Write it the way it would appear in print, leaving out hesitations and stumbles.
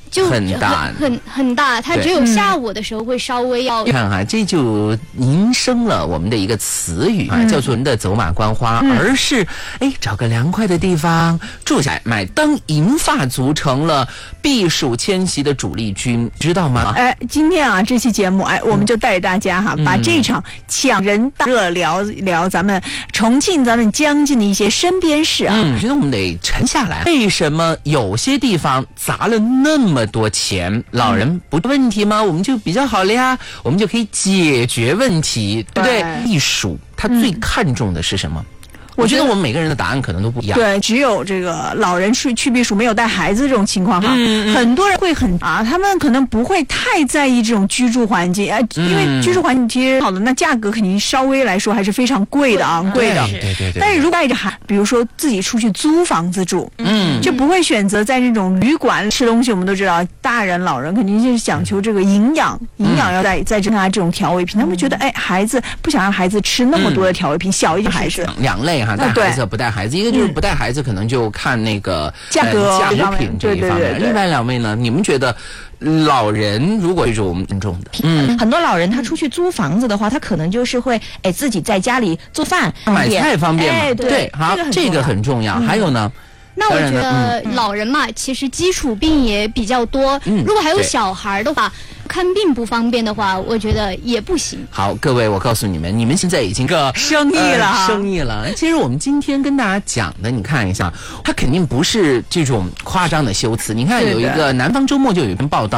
就很大很大，它只有下午的时候会稍微要。 你看哈，这就引申了我们的一个词语啊，叫做人的走马观花，而是找个凉快的地方住下来买。当银发族成了避暑迁徙的主力军，知道吗？ 今天啊这期节目我们就带着大家把这场抢人大热聊聊咱们重庆咱们江津的一些身边事啊。 我觉得我们得沉下来，为什么有些地方砸了那么多钱，老人不是问题吗？我们就比较好了呀，我们就可以解决问题，对不对？避暑它最看重的是什么？我觉得我们每个人的答案可能都不一样。 对，只有这个老人去避暑没有带孩子这种情况很多人会他们可能不会太在意这种居住环境因为居住环境其实好的，那价格肯定稍微来说还是非常贵的昂贵的。 对。 但是如果带着比如说自己出去租房子住，就不会选择在这种旅馆吃东西。我们都知道，大人老人肯定是讲求这个营养要再增加这种调味品。他们觉得孩子不想让孩子吃那么多的调味品，小一点孩子两类带孩子不带孩子，一个就是不带孩子可能就看那个价格品这一方面。另外两位呢，你们觉得老人如果是我们尊重的， 很多老人他出去租房子的话，他可能就是会自己在家里做饭买菜方便嘛。 对， 好，这个很重要。还有呢， 那我觉得老人嘛，其实基础病也比较多，如果还有小孩的话，看病不方便的话，我觉得也不行。 好，各位，我告诉你们，你们现在已经生意了。 其实我们今天跟大家讲的，你看一下，它肯定不是这种夸张的修辞。你看有一个南方周末就有一篇报道。